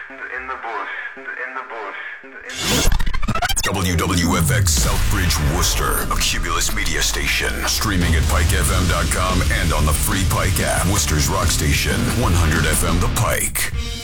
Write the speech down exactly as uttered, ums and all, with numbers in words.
in the bush, in the bush, in the bush. W W F X Southbridge, Worcester, a Cumulus media station. Streaming at pike f m dot com and on the free Pike app. Worcester's rock station, one hundred F M The Pike.